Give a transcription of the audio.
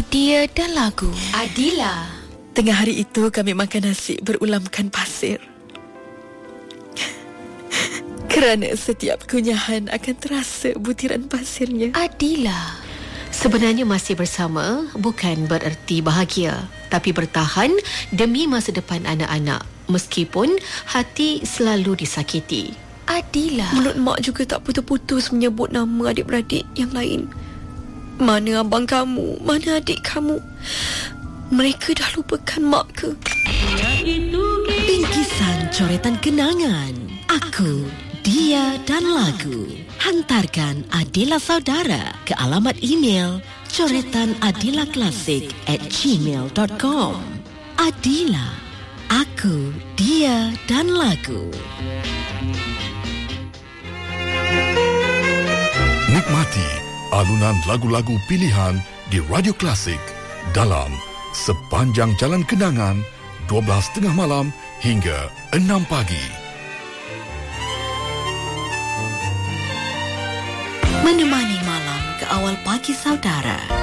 Dia dan Lagu. Adila. Tengah hari itu kami makan nasi berulamkan pasir. Kerana setiap kunyahan akan terasa butiran pasirnya. Adila. Sebenarnya masih bersama bukan bererti bahagia, tapi bertahan demi masa depan anak-anak meskipun hati selalu disakiti. Adila. Mulut mak juga tak putus-putus menyebut nama adik-beradik yang lain. Mana abang kamu? Mana adik kamu? Mereka dah lupakan mak ke? Bingkisan coretan kenangan. Aku, Dia dan Lagu. Hantarkan Adila Saudara ke alamat email coretanadilaklasik@gmail.com. Adila, aku, Dia dan Lagu. Nikmati alunan lagu-lagu pilihan di Radio Klasik dalam Sepanjang Jalan Kenangan 12.30 malam hingga 6 pagi. Menemani malam ke awal pagi saudara.